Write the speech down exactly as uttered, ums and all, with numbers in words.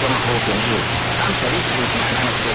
の方向に反射で続きながら